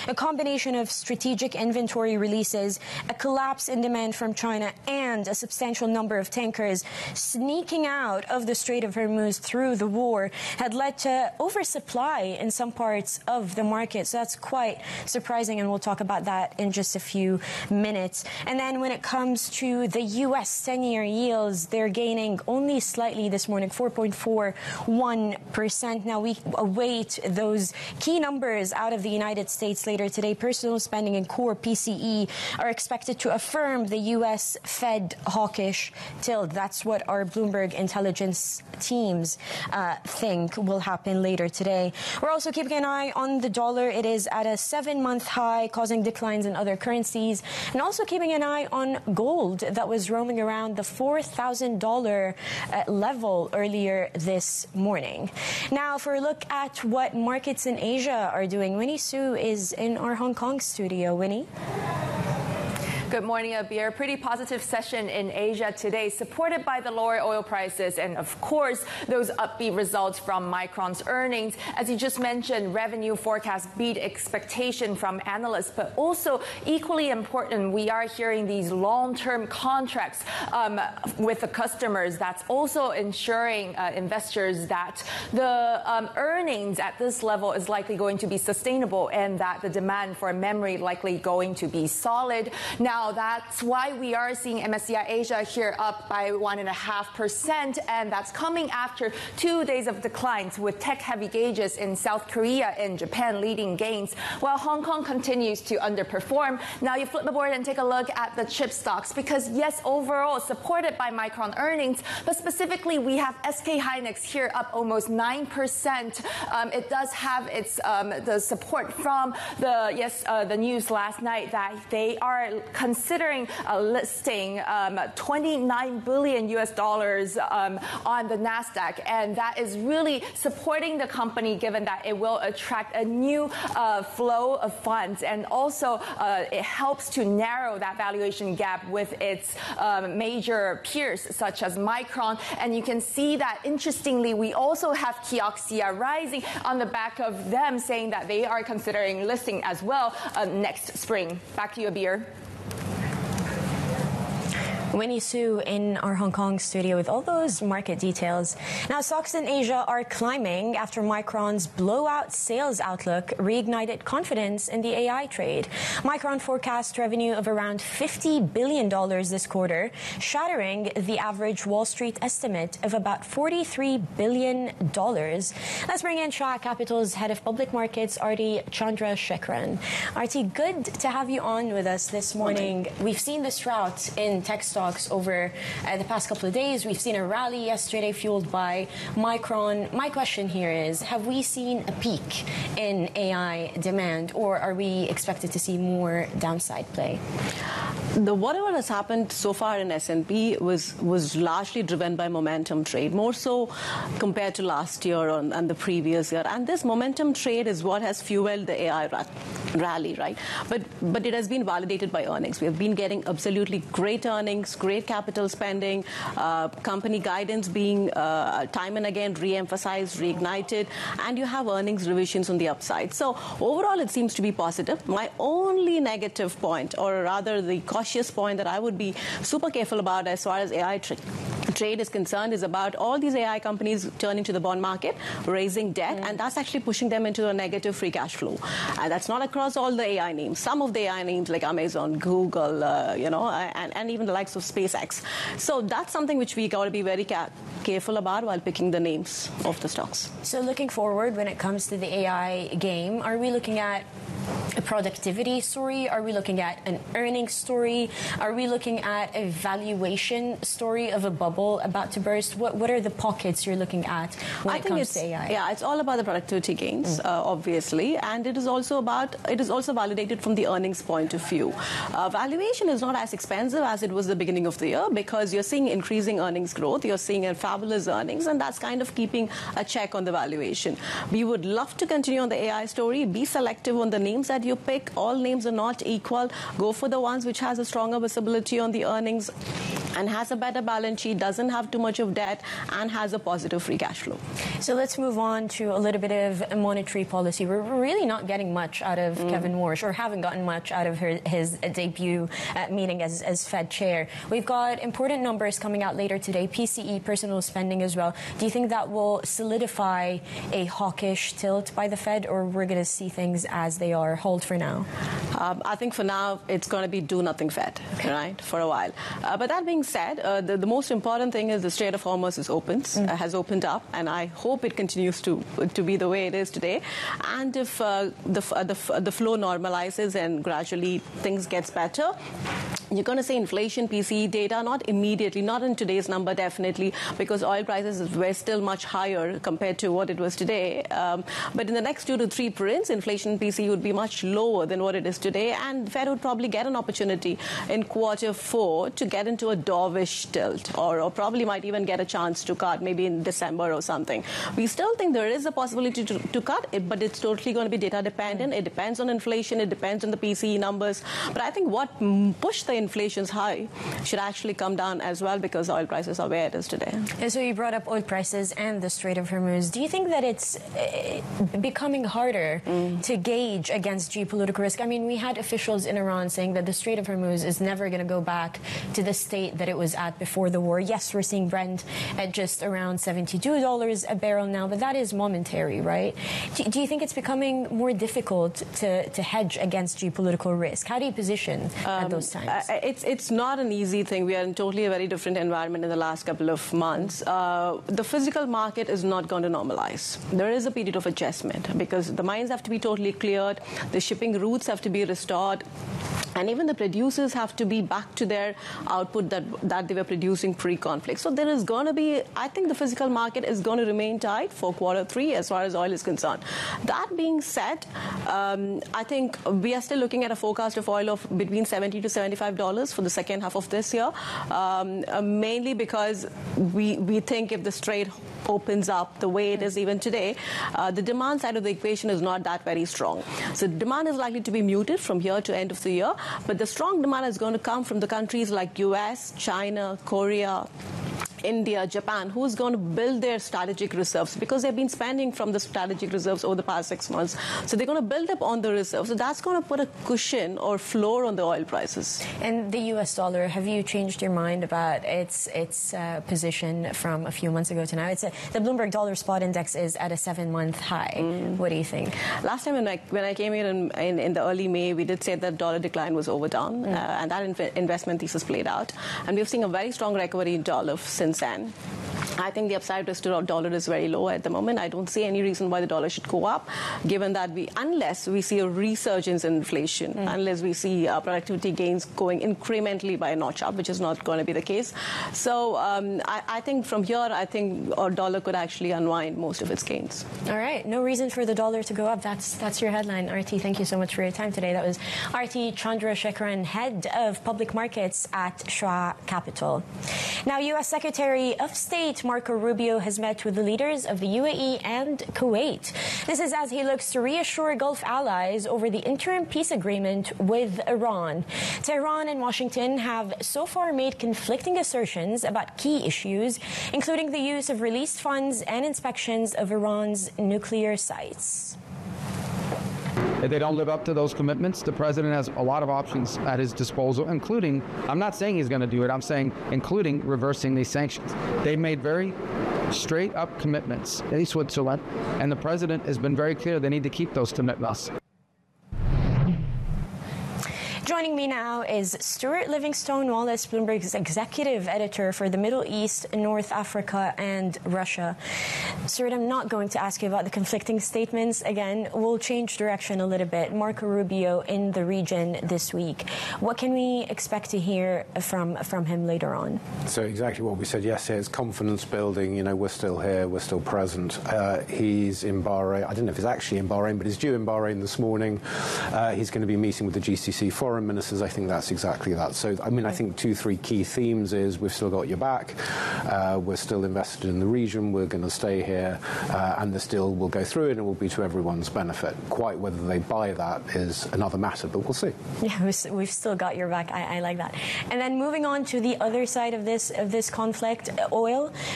A combination of strategic inventory releases, a collapse in demand from China, and a substantial number of tankers sneaking out of the Strait of Hormuz through the war had led to oversupply in some parts of the market. So that's quite surprising, and we'll talk about that in just a few minutes. And then when it comes to the U.S. 10-year yields, they're gaining only slightly this morning, 4.41%. Now we await those key numbers out of the United States later today. Personal spending and core PCE are expected to affirm the U.S. Fed hawkish tilt. That's what our Bloomberg intelligence teams think will happen later today. We're also keeping an eye on the dollar. It is at a 7-month high, causing declines in other currencies, and also keeping an eye on gold that was roaming around the $4,000 level earlier this morning. Now, for a look at what markets in Asia are doing, Winnie Su is in our Hong Kong studio. Winnie? Good morning, Abir. Pretty positive session in Asia today, supported by the lower oil prices and, of course, those upbeat results from Micron's earnings. As you just mentioned, revenue forecast beat expectation from analysts, but also equally important, we are hearing these long-term contracts with the customers. That's also ensuring investors that the earnings at this level is likely going to be sustainable and that the demand for memory likely going to be solid. Now, that's why we are seeing MSCI Asia here up by 1.5%, and that's coming after 2 days of declines, with tech-heavy gauges in South Korea and Japan leading gains, while Hong Kong continues to underperform. Now you flip the board and take a look at the chip stocks, because yes, overall supported by Micron earnings, but specifically we have SK Hynix here up almost 9%. It does have its the support from the news last night that they are considering listing $29 billion US on the Nasdaq, and that is really supporting the company, given that it will attract a new flow of funds, and also it helps to narrow that valuation gap with its major peers such as Micron. And you can see that, interestingly, we also have Kioxia rising on the back of them saying that they are considering listing as well next spring. Back to you, Abir. Winnie Su in our Hong Kong studio with all those market details. Now, stocks in Asia are climbing after Micron's blowout sales outlook reignited confidence in the AI trade. Micron forecast revenue of around $50 billion this quarter, shattering the average Wall Street estimate of about $43 billion. Let's bring in Shah Capital's head of public markets, Arti Chandrasekaran. Arti, good to have you on with us this morning. We've seen this rout in tech stocks over the past couple of days. We've seen a rally yesterday fueled by Micron. My question here is, have we seen a peak in AI demand, or are we expected to see more downside play? Whatever has happened so far in S&P was largely driven by momentum trade, more so compared to last year and the previous year. And this momentum trade is what has fueled the AI rally, right? But it has been validated by earnings. We have been getting absolutely great earnings, great capital spending, company guidance being time and again re-emphasized, reignited, and you have earnings revisions on the upside. So overall, it seems to be positive. My only negative point, or rather the cautious point that I would be super careful about as far as AI trade is concerned, is about all these AI companies turning to the bond market, raising debt, and that's actually pushing them into a negative free cash flow. And that's not across all the AI names. Some of the AI names like Amazon, Google, and even the likes of SpaceX. So that's something which we got to be very careful about while picking the names of the stocks. So looking forward, when it comes to the AI game, are we looking at a productivity story? Are we looking at an earnings story? Are we looking at a valuation story of a bubble about to burst? What are the pockets you're looking at when it comes to AI? Yeah, it's all about the productivity gains, obviously, and it is also validated from the earnings point of view. Valuation is not as expensive as it was the beginning of the year, because you're seeing increasing earnings growth, you're seeing a fabulous earnings, and that's kind of keeping a check on the valuation. We would love to continue on the AI story, be selective on the names names that you pick. All names are not equal. Go for the ones which has a stronger visibility on the earnings and has a better balance sheet, doesn't have too much of debt, and has a positive free cash flow. So let's move on to a little bit of monetary policy. We're really not getting much out of Kevin Warsh, or haven't gotten much out of his debut meeting as Fed chair. We've got important numbers coming out later today, PCE, personal spending as well. Do you think that will solidify a hawkish tilt by the Fed, or we're going to see things as they are? Hold for now. I think for now it's going to be do nothing Fed, right, for a while. But that being said, the most important thing is the Strait of Hormuz has opened up, and I hope it continues to be the way it is today. And if the flow normalizes and gradually things gets better, you're going to see inflation, PCE data, not immediately, not in today's number definitely, because oil prices were still much higher compared to what it was today. But in the next 2 to 3 prints, inflation PCE would be much lower than what it is today, and Fed would probably get an opportunity in Q4 to get into a dovish tilt, or probably might even get a chance to cut, maybe in December or something. We still think there is a possibility to cut it, but it's totally going to be data dependent. It depends on inflation, it depends on the PCE numbers. But I think what pushed the inflation's high should actually come down as well, because oil prices are where it is today. And so you brought up oil prices and the Strait of Hormuz. Do you think that it's becoming harder to gauge against geopolitical risk? I mean, we had officials in Iran saying that the Strait of Hormuz is never going to go back to the state that it was at before the war. Yes, we're seeing Brent at just around $72 a barrel now, but that is momentary, right? Do you think it's becoming more difficult to hedge against geopolitical risk? How do you position at those times? It's not an easy thing. We are in totally a very different environment in the last couple of months. The physical market is not going to normalize. There is a period of adjustment because the mines have to be totally cleared, the shipping routes have to be restored, and even the producers have to be back to their output that they were producing pre-conflict. So there is going to be, I think the physical market is going to remain tight for Q3 as far as oil is concerned. That being said, I think we are still looking at a forecast of oil of between $70 to $75 for the second half of this year, mainly because we think if the Strait opens up the way it is even today, the demand side of the equation is not that very strong. So demand is likely to be muted from here to end of the year, but the strong demand is going to come from the countries like US, China, Korea, India, Japan, who's going to build their strategic reserves because they've been spending from the strategic reserves over the past 6 months. So they're going to build up on the reserves. So that's going to put a cushion or floor on the oil prices. And the US dollar, have you changed your mind about its position from a few months ago to now? The Bloomberg Dollar Spot Index is at a 7-month high. What do you think? Last time when I came here in the early May, we did say that dollar decline was overdone, and that investment thesis played out. And we've seen a very strong recovery in dollar since then. I think the upside risk to dollar is very low at the moment. I don't see any reason why the dollar should go up, given that unless we see a resurgence in inflation, unless we see productivity gains going incrementally by a notch up, which is not going to be the case. So I think from here, I think our dollar could actually unwind most of its gains. All right. No reason for the dollar to go up. That's your headline. RT, thank you so much for your time today. That was RT Chandrasekaran, head of public markets at Schwa Capital. Now, U.S. Secretary of State Marco Rubio has met with the leaders of the UAE and Kuwait. This is as he looks to reassure Gulf allies over the interim peace agreement with Iran. Tehran and Washington have so far made conflicting assertions about key issues, including the use of released funds and inspections of Iran's nuclear sites. If they don't live up to those commitments, the president has a lot of options at his disposal, including, I'm not saying he's going to do it, I'm saying including reversing these sanctions. They've made very straight up commitments in Switzerland, and the president has been very clear they need to keep those commitments. Joining me now is Stuart Livingstone Wallace, Bloomberg's executive editor for the Middle East, North Africa, and Russia. Stuart, I'm not going to ask you about the conflicting statements again. We'll change direction a little bit. Marco Rubio in the region this week. What can we expect to hear from him later on? So exactly what we said yesterday. It's confidence building. You know, we're still here. We're still present. He's in Bahrain. I don't know if he's actually in Bahrain, but he's due in Bahrain this morning. He's going to be meeting with the GCC foreign foreign ministers, I think that's exactly that. So, I mean, I think 2-3 key themes is we've still got your back, we're still invested in the region, we're going to stay here, and this deal will go through and it will be to everyone's benefit. Quite whether they buy that is another matter, but we'll see. Yeah, we've still got your back. I like that. And then moving on to the other side of this conflict, oil.